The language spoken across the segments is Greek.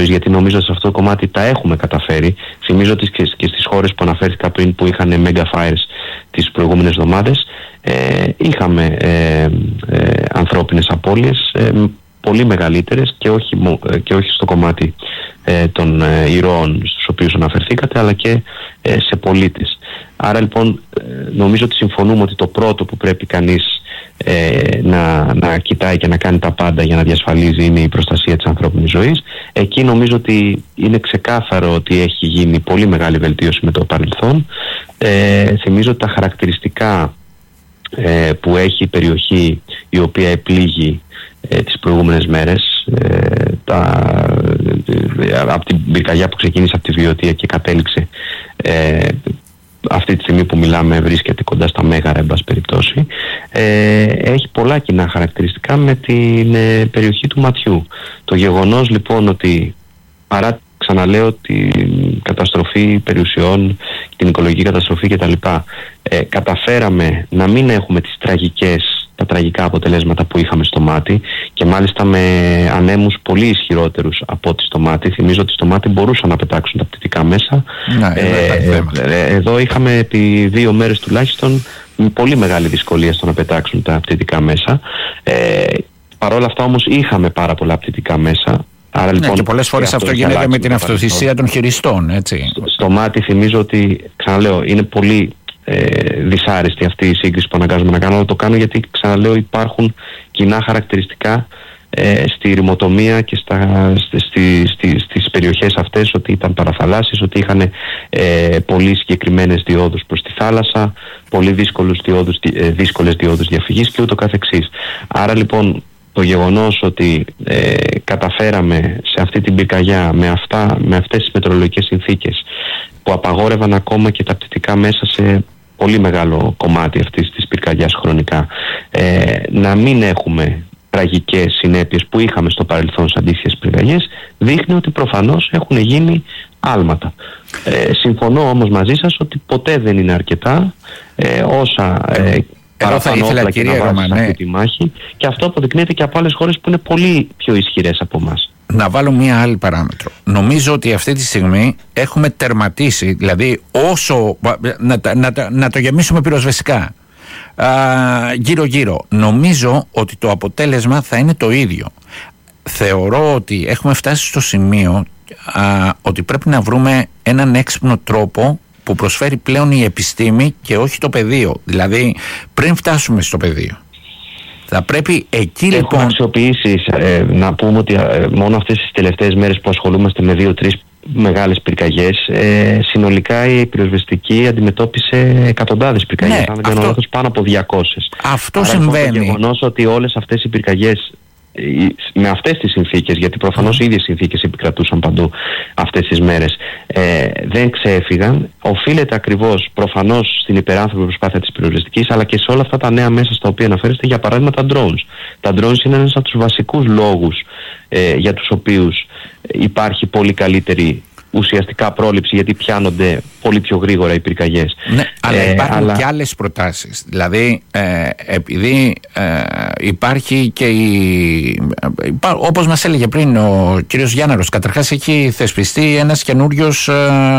νωρίς, γιατί νομίζω ότι σε αυτό το κομμάτι τα έχουμε καταφέρει. Θυμίζω ότι και στις χώρες που αναφέρθηκα πριν, που είχαν mega fires τις προηγούμενες εβδομάδες, είχαμε ανθρώπινες απώλειες πολύ μεγαλύτερες και όχι στο κομμάτι των ηρώων στους οποίους αναφερθήκατε, αλλά και σε πολίτες. Άρα λοιπόν νομίζω ότι συμφωνούμε ότι το πρώτο που πρέπει κανείς να κοιτάει και να κάνει τα πάντα για να διασφαλίζει είναι η προστασία της ανθρώπινης ζωής. Εκεί νομίζω ότι είναι ξεκάθαρο ότι έχει γίνει πολύ μεγάλη βελτίωση με το παρελθόν. Θυμίζω ότι τα χαρακτηριστικά που έχει η περιοχή η οποία επλήγει τις προηγούμενες μέρες, από την πυρκαγιά που ξεκίνησε από τη Βιωτία και κατέληξε αυτή τη στιγμή που μιλάμε, βρίσκεται κοντά στα Μέγαρα, εν πάση περιπτώσει, έχει πολλά κοινά χαρακτηριστικά με την περιοχή του Ματιού. Το γεγονός λοιπόν ότι, παρά ξαναλέω την καταστροφή περιουσιών, την οικολογική καταστροφή κτλ, καταφέραμε να μην έχουμε τα τραγικά αποτελέσματα που είχαμε στο Μάτι, και μάλιστα με ανέμους πολύ ισχυρότερους από ό,τι στο Μάτι. Θυμίζω ότι στο Μάτι μπορούσαν να πετάξουν τα πτυτικά μέσα. Εδώ είχαμε επί 2 μέρες τουλάχιστον πολύ μεγάλη δυσκολία στο να πετάξουν τα πτυτικά μέσα. Παρ' όλα αυτά όμως είχαμε πάρα πολλά πτυτικά μέσα. Άρα, λοιπόν, και πολλές φορές αυτό γίνεται με την αυτοθυσία των χειριστών, έτσι. Στο Μάτι θυμίζω ότι, ξαναλέω, είναι πολύ δυσάρεστη αυτή η σύγκριση που αναγκάζομαι να κάνω, αλλά το κάνω γιατί, ξαναλέω, υπάρχουν κοινά χαρακτηριστικά στη ρημοτομία και στις περιοχές αυτές, ότι ήταν παραθαλάσσιες, ότι είχαν πολύ συγκεκριμένες διόδους προς τη θάλασσα, πολύ δύσκολες διόδους διαφυγής και ούτω καθεξής. Άρα λοιπόν το γεγονός ότι καταφέραμε σε αυτή την πυρκαγιά με αυτές τις μετεωρολογικές συνθήκες που απαγόρευαν ακόμα και τα πτυτικά μέσα σε πολύ μεγάλο κομμάτι αυτής της πυρκαγιάς χρονικά, να μην έχουμε τραγικές συνέπειες που είχαμε στο παρελθόν σε αντίστοιχες πυρκαγιές, δείχνει ότι προφανώς έχουν γίνει άλματα. Συμφωνώ όμως μαζί σας ότι ποτέ δεν είναι αρκετά όσα παραπάνω όπλα και να βάζεις σε αυτή τη μάχη, και αυτό αποδεικνύεται και από άλλες χώρες που είναι πολύ πιο ισχυρές από εμάς. Να βάλω μία άλλη παράμετρο. Νομίζω ότι αυτή τη στιγμή έχουμε τερματίσει, δηλαδή όσο να το γεμίσουμε πυροσβεστικά γύρω-γύρω. Νομίζω ότι το αποτέλεσμα θα είναι το ίδιο. Θεωρώ ότι έχουμε φτάσει στο σημείο ότι πρέπει να βρούμε έναν έξυπνο τρόπο που προσφέρει πλέον η επιστήμη και όχι το πεδίο. Δηλαδή πριν φτάσουμε στο πεδίο, θα πρέπει εκεί λοιπόν... Έχουμε αξιοποιήσει, να πούμε ότι μόνο αυτές τις τελευταίες μέρες που ασχολούμαστε με 2-3 μεγάλες πυρκαγιές, συνολικά η πυροσβεστική αντιμετώπισε εκατοντάδες πυρκαγιές, αν δεν κάνω λάθος, πάνω από 200. Αυτό άρα, συμβαίνει. Το γεγονός ότι όλες αυτές οι πυρκαγιές με αυτές τις συνθήκες, γιατί προφανώς οι ίδιες συνθήκες επικρατούσαν παντού αυτές τις μέρες, δεν ξέφυγαν, οφείλεται ακριβώς προφανώς στην υπεράνθρωπη προσπάθεια της πυροσβεστικής, αλλά και σε όλα αυτά τα νέα μέσα στα οποία αναφέρεστε, για παράδειγμα τα drones. Τα drones είναι ένας από τους βασικούς λόγους για τους οποίους υπάρχει πολύ καλύτερη ουσιαστικά πρόληψη, γιατί πιάνονται πολύ πιο γρήγορα οι πυρκαγιές. Ναι, αλλά υπάρχουν και άλλες προτάσεις. Δηλαδή, επειδή υπάρχει και όπως μας έλεγε πριν ο κύριος Γιάνναρος, καταρχάς έχει θεσπιστεί ένας καινούριος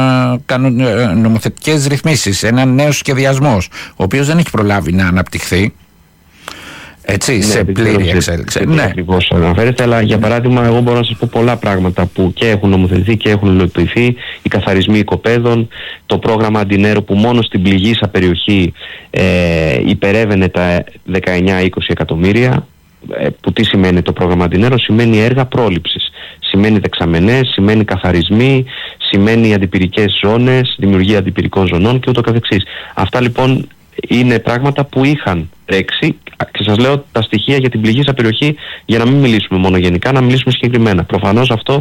νομοθετικές ρυθμίσεις, ένα νέος σχεδιασμός, ο οποίος δεν έχει προλάβει να αναπτυχθεί. Έτσι, σε πλήρη εξέλιξη. Ναι, ακριβώς αναφέρεται, αλλά για παράδειγμα, εγώ μπορώ να σας πω πολλά πράγματα που και έχουν νομοθετηθεί και έχουν υλοποιηθεί. Οι καθαρισμοί οικοπαίδων, το πρόγραμμα Αντινέρο που μόνο στην πληγήσα περιοχή υπερεύαινε τα 19-20 εκατομμύρια. Που τι σημαίνει το πρόγραμμα Αντινέρο? Σημαίνει έργα πρόληψης. Σημαίνει δεξαμενές, σημαίνει καθαρισμοί, σημαίνει αντιπυρικές ζώνες, δημιουργία αντιπυρικών ζωνών και ούτω καθεξής. Αυτά λοιπόν είναι πράγματα που είχαν τρέξει, και σας λέω τα στοιχεία για την πληγήσα περιοχή, για να μην μιλήσουμε μόνο γενικά, να μιλήσουμε συγκεκριμένα. Προφανώς αυτό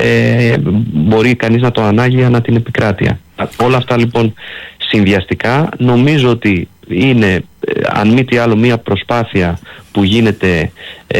μπορεί κανείς να το ανάγει ανά την επικράτεια. Όλα αυτά λοιπόν συνδυαστικά νομίζω ότι είναι, αν μη τι άλλο, μια προσπάθεια που γίνεται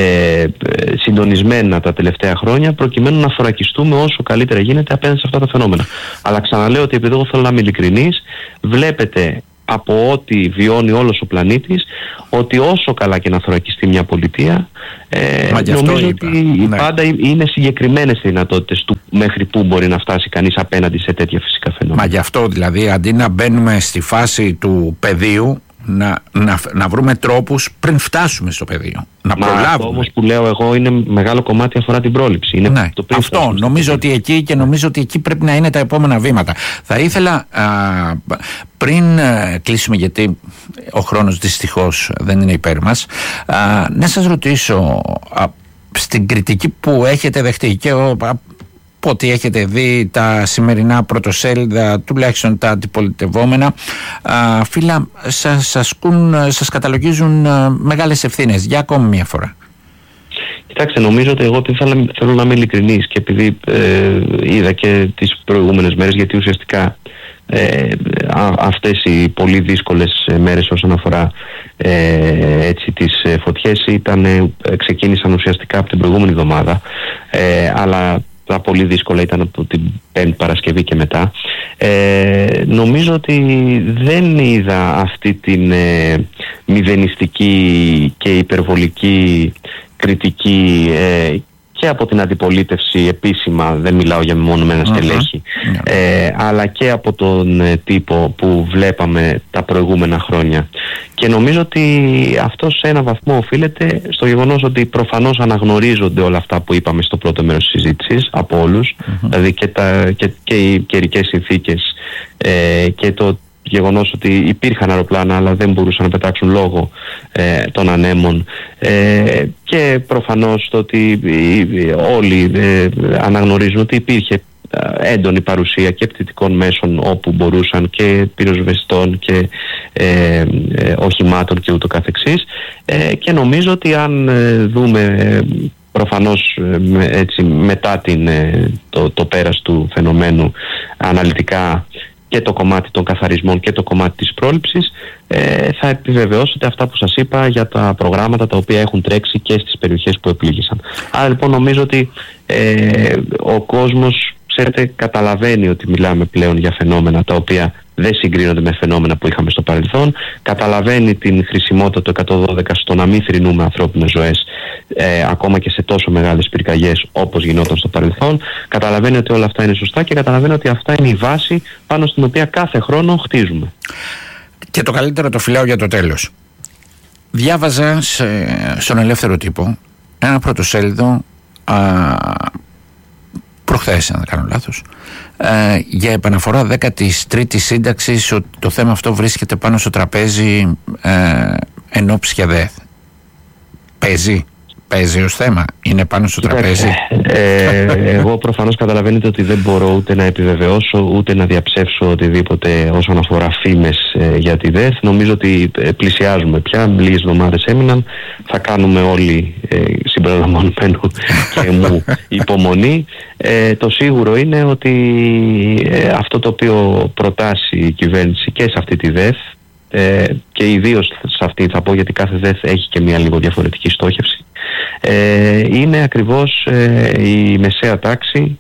συντονισμένα τα τελευταία χρόνια, προκειμένου να θωρακιστούμε όσο καλύτερα γίνεται απέναντι σε αυτά τα φαινόμενα. Αλλά ξαναλέω ότι, επειδή εγώ θέλω να είμαι ειλικρινής, βλέπετε από ό,τι βιώνει όλος ο πλανήτης, ότι όσο καλά και να θωρακιστεί μια πολιτεία, νομίζω ότι πάντα είναι συγκεκριμένες δυνατότητες του μέχρι που μπορεί να φτάσει κανείς απέναντι σε τέτοια φυσικά φαινόμενα. Μα γι' αυτό δηλαδή, αντί να μπαίνουμε στη φάση του πεδίου, να βρούμε τρόπους πριν φτάσουμε στο πεδίο. Να προλάβουμε. Αυτό όμως που λέω εγώ είναι μεγάλο κομμάτι, αφορά την πρόληψη. Είναι το πριν αυτό νομίζω ότι εκεί, και νομίζω ότι εκεί πρέπει να είναι τα επόμενα βήματα. Θα ήθελα πριν κλείσουμε, γιατί ο χρόνος δυστυχώς δεν είναι υπέρ μας, να σας ρωτήσω, στην κριτική που έχετε δεχτεί και από ό,τι έχετε δει τα σημερινά πρωτοσέλιδα, τουλάχιστον τα αντιπολιτευόμενα, φύλλα σας καταλογίζουν μεγάλες ευθύνες. Για ακόμη μια φορά. Κοιτάξτε, νομίζω ότι εγώ θέλω να είμαι ειλικρινής, και επειδή είδα και τις προηγούμενες μέρες, γιατί ουσιαστικά αυτές οι πολύ δύσκολες μέρες όσον αφορά τις φωτιές ξεκίνησαν ουσιαστικά από την προηγούμενη εβδομάδα, αλλά τα πολύ δύσκολα ήταν από την Πέμπτη Παρασκευή και μετά. Νομίζω ότι δεν είδα αυτή την μηδενιστική και υπερβολική κριτική και από την αντιπολίτευση επίσημα, δεν μιλάω για μεμονωμένα στελέχη, αλλά και από τον τύπο που βλέπαμε τα προηγούμενα χρόνια. Και νομίζω ότι αυτό σε ένα βαθμό οφείλεται στο γεγονός ότι προφανώς αναγνωρίζονται όλα αυτά που είπαμε στο πρώτο μέρος της συζήτησης από όλους, δηλαδή και οι καιρικές συνθήκες και το γεγονός ότι υπήρχαν αεροπλάνα αλλά δεν μπορούσαν να πετάξουν λόγω των ανέμων, και προφανώς το ότι όλοι αναγνωρίζουν ότι υπήρχε έντονη παρουσία και πτυτικών μέσων όπου μπορούσαν, και πυροσβεστών και οχημάτων και ούτω καθεξής, και νομίζω ότι αν δούμε προφανώς έτσι, μετά το πέρας του φαινομένου αναλυτικά, και το κομμάτι των καθαρισμών και το κομμάτι της πρόληψης, θα επιβεβαιώσετε αυτά που σας είπα για τα προγράμματα τα οποία έχουν τρέξει και στις περιοχές που επλήγησαν. Άρα λοιπόν νομίζω ότι ο κόσμος, ξέρετε, καταλαβαίνει ότι μιλάμε πλέον για φαινόμενα τα οποία δεν συγκρίνονται με φαινόμενα που είχαμε στο παρελθόν, καταλαβαίνει την χρησιμότητα του 112 στο να μην θρηνούμε ανθρώπινες ζωές, ακόμα και σε τόσο μεγάλες πυρκαγιές όπως γινόταν στο παρελθόν, καταλαβαίνει ότι όλα αυτά είναι σωστά και καταλαβαίνει ότι αυτά είναι η βάση πάνω στην οποία κάθε χρόνο χτίζουμε. Και το καλύτερο το φυλάω για το τέλος. Διάβαζα στον Ελεύθερο Τύπο ένα πρωτοσέλιδο προχθές, αν δεν κάνω λάθος, για επαναφορά 13ης σύνταξης, ότι το θέμα αυτό βρίσκεται πάνω στο τραπέζι εν ώψη για ΔΕΘ. Παίζει ως θέμα, είναι πάνω στο τραπέζι. Εγώ προφανώς καταλαβαίνετε ότι δεν μπορώ ούτε να επιβεβαιώσω ούτε να διαψεύσω οτιδήποτε όσον αφορά φήμες για τη ΔΕΘ. Νομίζω ότι πλησιάζουμε πια, λίγες εβδομάδες έμειναν, θα κάνουμε όλοι συμπεριλαμβανομένου και μου υπομονή. Το σίγουρο είναι ότι αυτό το οποίο προτάσει η κυβέρνηση και σε αυτή τη ΔΕΘ, και ιδίως σε αυτή θα πω, γιατί κάθε ΔΕΘ έχει και μια λίγο διαφορετική στόχευση, είναι ακριβώς η μεσαία τάξη,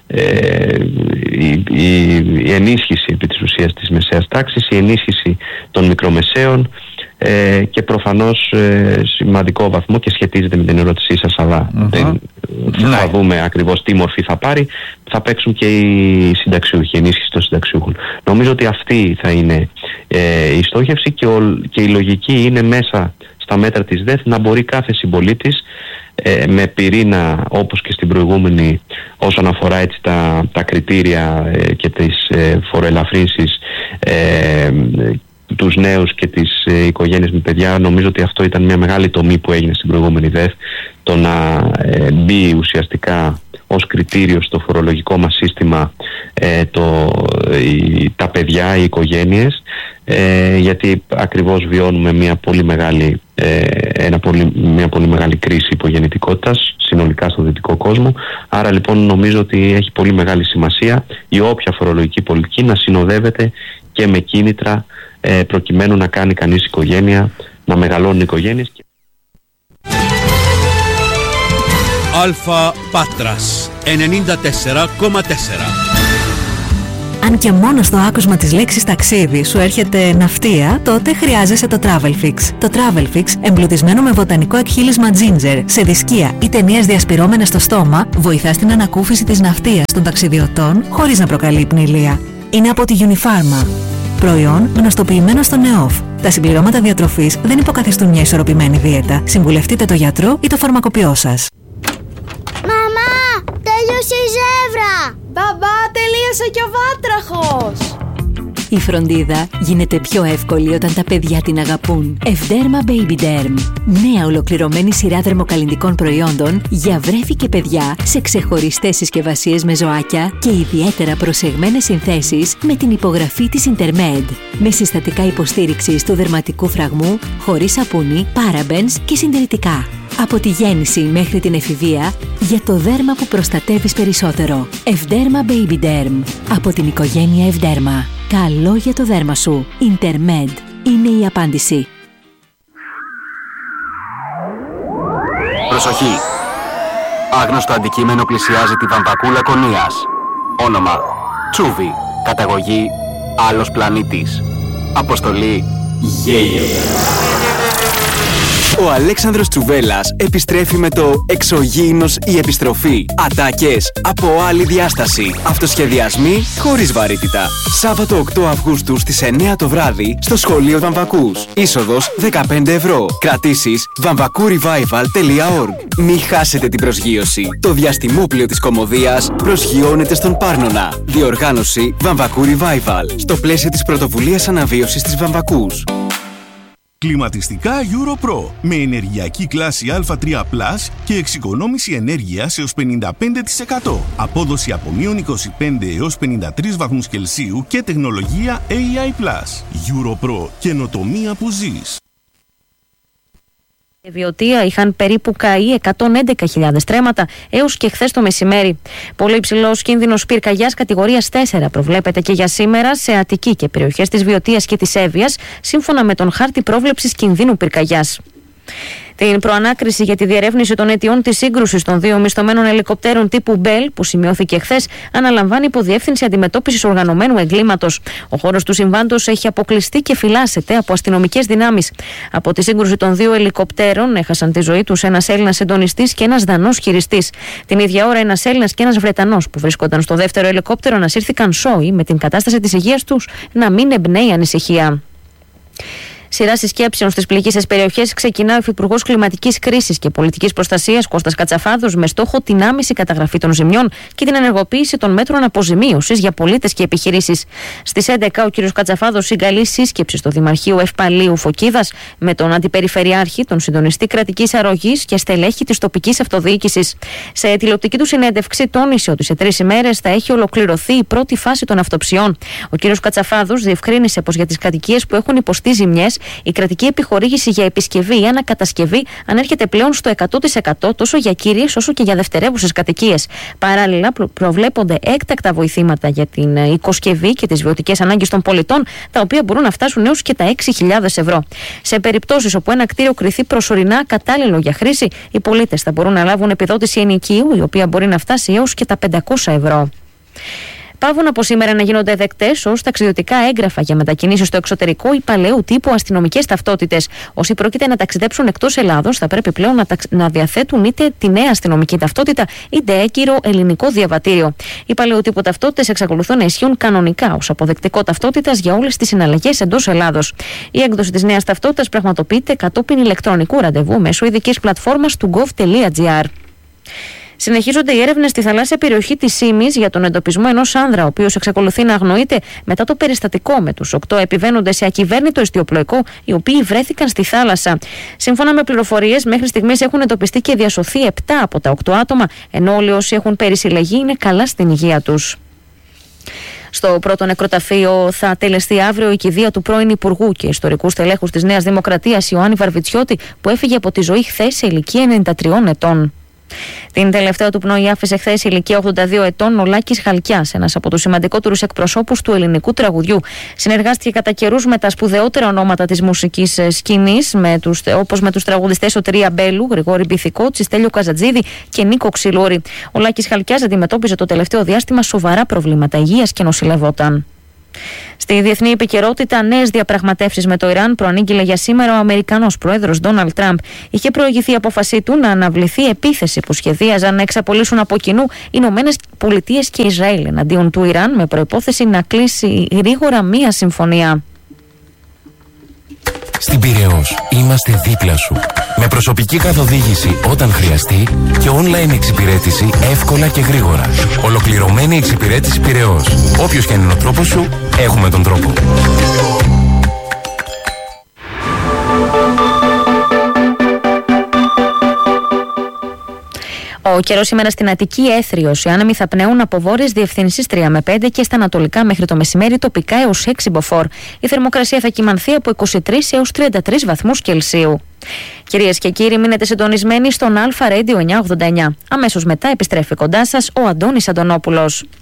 η ενίσχυση επί της ουσίας της μεσαίας τάξης, η ενίσχυση των μικρομεσαίων, και προφανώς σημαντικό βαθμό, και σχετίζεται με την ερώτησή σας, αλλά θα δούμε ακριβώς τι μορφή θα πάρει, θα παίξουν και οι συνταξιούχοι, η ενίσχυση των συνταξιούχων. Νομίζω ότι αυτή θα είναι η στόχευση, και η λογική είναι μέσα στα μέτρα της ΔΕΘ να μπορεί κάθε συμπολίτης με πυρήνα, όπως και στην προηγούμενη, όσον αφορά έτσι τα κριτήρια και τις φοροελαφρύνσεις, τους νέους και τις οικογένειες με παιδιά. Νομίζω ότι αυτό ήταν μια μεγάλη τομή που έγινε στην προηγούμενη ΔΕΘ, το να μπει ουσιαστικά ως κριτήριο στο φορολογικό μας σύστημα τα παιδιά, οι οικογένειες, γιατί ακριβώς βιώνουμε μια πολύ μεγάλη κρίση υπογεννητικότητας συνολικά στο δυτικό κόσμο. Άρα λοιπόν νομίζω ότι έχει πολύ μεγάλη σημασία η όποια φορολογική πολιτική να συνοδεύεται και με κίνητρα, προκειμένου να κάνει κανείς οικογένεια, να μεγαλώνουν οικογένειες. Αλφα Πάτρας 94,4. Αν και μόνο στο άκουσμα της λέξης ταξίδι σου έρχεται ναυτία, τότε χρειάζεσαι το Travelfix. Το Travelfix, εμπλουτισμένο με βοτανικό εκχύλισμα ginger, σε δισκία ή ταινίες διασπυρώμενες στο στόμα, βοηθά στην ανακούφιση της ναυτίας των ταξιδιωτών χωρίς να προκαλεί πνηλεία. Είναι από τη Unifarma. Προϊόν γνωστοποιημένο στο ΝΕΟΦ. Τα συμπληρώματα διατροφής δεν υποκαθιστούν μια ισορροπημένη δίαιτα. Συμβουλευτείτε το γιατρό ή το φαρμακοποιό σας. Μαμά, τέλειωσε η ζεύρα! Μπαμπά, τελείωσε και ο βάτραχος! Η φροντίδα γίνεται πιο εύκολη όταν τα παιδιά την αγαπούν. Ευδέρμα Baby Derm. Νέα ολοκληρωμένη σειρά δερμοκαλλυντικών προϊόντων για βρέφη και παιδιά σε ξεχωριστές συσκευασίες με ζωάκια και ιδιαίτερα προσεγμένες συνθέσεις με την υπογραφή της Intermed. Με συστατικά υποστήριξης του δερματικού φραγμού, χωρίς σαπούνι, parabens και συντηρητικά. Από τη γέννηση μέχρι την εφηβεία, για το δέρμα που προστατεύεις περισσότερο. Ευδέρμα Baby Derm. Από την οικογένεια Ευδέρμα. Καλό για το δέρμα σου. Intermed είναι η απάντηση. Προσοχή! Άγνωστο αντικείμενο πλησιάζει τη βαμβακούλα Λακωνίας. Όνομα: Τσούβι. Καταγωγή: άλλος πλανήτης. Αποστολή: γέλιο. Ο Αλέξανδρος Τσουβέλλας επιστρέφει με το «Εξωγήινος η επιστροφή». Ατάκες από άλλη διάσταση. Αυτοσχεδιασμοί χωρίς βαρύτητα. Σάββατο 8 Αυγούστου στις 9 το βράδυ στο Σχολείο Βαμβακούς. Είσοδος 15 ευρώ. Κρατήσεις vamvakurevival.org. Μη χάσετε την προσγείωση. Το διαστημόπλαιο της Κωμωδίας προσγειώνεται στον Πάρνονα. Διοργάνωση Βαμβακού Revival. Στο πλαίσιο της πρωτοβουλίας αναβίωσης της Βαμβακούς. Κλιματιστικά EuroPro με ενεργειακή κλάση Α3+ και εξοικονόμηση ενέργειας έως 55%. Απόδοση από -25 έως 53 βαθμούς Κελσίου και τεχνολογία AI+. EuroPro, καινοτομία που ζεις. Βιωτία είχαν περίπου καεί 111.000 στρέμματα έως και χθες το μεσημέρι. Πολύ υψηλός κίνδυνος πυρκαγιάς κατηγορίας 4 προβλέπεται και για σήμερα σε Αττική και περιοχές της Βιωτίας και της Εύβοιας, σύμφωνα με τον χάρτη πρόβλεψης κινδύνου πυρκαγιάς. Την προανάκριση για τη διερεύνηση των αιτιών της σύγκρουσης των δύο μισθωμένων ελικοπτέρων τύπου Bell, που σημειώθηκε χθες, αναλαμβάνει υποδιεύθυνση αντιμετώπισης οργανωμένου εγκλήματος. Ο χώρος του συμβάντος έχει αποκλειστεί και φυλάσσεται από αστυνομικές δυνάμεις. Από τη σύγκρουση των δύο ελικοπτέρων έχασαν τη ζωή τους ένας Έλληνας συντονιστής και ένας Δανός χειριστής. Την ίδια ώρα, ένας Έλληνας και ένας Βρετανός που βρίσκονταν στο δεύτερο ελικόπτερο ανασύρθηκαν σώοι, με την κατάσταση της υγείας τους να μην εμπνέει ανησυχία. Σειρά συσκέψεων στις πληγείσες περιοχές ξεκινά ο Υφυπουργός Κλιματικής Κρίσης και Πολιτικής Προστασίας Κώστας Κατσαφάδος με στόχο την άμεση καταγραφή των ζημιών και την ενεργοποίηση των μέτρων αποζημίωσης για πολίτες και επιχειρήσεις. Στις 11 ο κ. Κατσαφάδος συγκαλεί σύσκεψη στο Δημαρχείο Ευπαλίου Φωκίδας με τον Αντιπεριφερειάρχη, τον συντονιστή κρατικής αρρωγής και στελέχη της τοπικής αυτοδιοίκησης. Σε τηλεοπτική του συνέντευξη τόνισε ότι σε 3 ημέρες θα έχει ολοκληρωθεί η πρώτη φάση των αυτοψιών. Ο κ. Κατσαφάδος διευκρίνησε πως για τις κατοικίες που έχουν υποστεί ζημιές, η κρατική επιχορήγηση για επισκευή ή ανακατασκευή ανέρχεται πλέον στο 100% τόσο για κύριες όσο και για δευτερεύουσες κατοικίες. Παράλληλα, προβλέπονται έκτακτα βοηθήματα για την οικοσκευή και τις βιωτικές ανάγκες των πολιτών, τα οποία μπορούν να φτάσουν έως και τα 6.000 ευρώ. Σε περιπτώσεις όπου ένα κτίριο κριθεί προσωρινά κατάλληλο για χρήση, οι πολίτες θα μπορούν να λάβουν επιδότηση ενοικίου, η οποία μπορεί να φτάσει έως και τα 500 ευρώ. Παύουν από σήμερα να γίνονται δεκτές ως ταξιδιωτικά έγγραφα για μετακινήσεις στο εξωτερικό ή παλαιού τύπου αστυνομικές ταυτότητες. Όσοι πρόκειται να ταξιδέψουν εκτός Ελλάδος θα πρέπει πλέον να διαθέτουν είτε τη νέα αστυνομική ταυτότητα είτε έγκυρο ελληνικό διαβατήριο. Οι παλαιού τύπου ταυτότητες εξακολουθούν να ισχύουν κανονικά ως αποδεκτικό ταυτότητας για όλες τις συναλλαγές εντός Ελλάδος. Η έκδοση της νέας ταυτότητας πραγματοποιείται κατόπιν ηλεκτρονικού ραντεβού μέσω ειδικής πλατφόρμας του gov.gr. Συνεχίζονται οι έρευνες στη θαλάσσια περιοχή της Σίμης για τον εντοπισμό ενός άνδρα, ο οποίος εξακολουθεί να αγνοείται μετά το περιστατικό με τους 8 επιβαίνοντες σε ακυβέρνητο ιστιοπλοϊκό, οι οποίοι βρέθηκαν στη θάλασσα. Σύμφωνα με πληροφορίες, μέχρι στιγμής έχουν εντοπιστεί και διασωθεί 7 από τα 8 άτομα, ενώ όλοι όσοι έχουν περισυλλεγεί είναι καλά στην υγεία τους. Στο πρώτο νεκροταφείο θα τελεστεί αύριο η κηδεία του πρώην Υπουργού και ιστορικού στελέχου της Νέας Δημοκρατίας Ιωάννη Βαρβιτσιώτη, που έφυγε από τη ζωή χθες σε ηλικία 93 ετών. Την τελευταία του πνοή άφησε χθες η ηλικία 82 ετών ο Λάκης Χαλκιάς, ένας από τους σημαντικότερους εκπροσώπους του ελληνικού τραγουδιού. Συνεργάστηκε κατά καιρούς με τα σπουδαιότερα ονόματα της μουσικής σκηνής, όπως με τους τραγουδιστές Σωτηρία Μπέλου, Γρηγόρη Μπιθικότσι, Στέλιο Καζατζίδη και Νίκο Ξυλούρη. Ο Λάκης Χαλκιάς αντιμετώπιζε το τελευταίο διάστημα σοβαρά προβλήματα υγείας και νοσηλευόταν. Στη διεθνή επικαιρότητα, νέες διαπραγματεύσεις με το Ιράν προανήγγειλε για σήμερα ο Αμερικανός πρόεδρος Ντόναλντ Τραμπ. Είχε προηγηθεί η απόφασή του να αναβληθεί επίθεση που σχεδίαζαν να εξαπολύσουν από κοινού οι Ηνωμένες Πολιτείες και Ισραήλ εναντίον του Ιράν, με προϋπόθεση να κλείσει γρήγορα μία συμφωνία. Στην Πειραιώς είμαστε δίπλα σου. Με προσωπική καθοδήγηση όταν χρειαστεί και online εξυπηρέτηση εύκολα και γρήγορα. Ολοκληρωμένη εξυπηρέτηση Πειραιώς. Όποιος και αν είναι ο τρόπος σου, έχουμε τον τρόπο. Ο καιρός σήμερα στην Αττική έθριος. Οι άνεμοι θα πνέουν από βόρειες διευθύνσεις 3 με 5 και στα ανατολικά μέχρι το μεσημέρι τοπικά έως 6 μποφόρ. Η θερμοκρασία θα κυμανθεί από 23 έως 33 βαθμούς Κελσίου. Κυρίες και κύριοι, μείνετε συντονισμένοι στον Αλφα Radio 989. Αμέσως μετά επιστρέφει κοντά σας ο Αντώνης Αντωνόπουλος.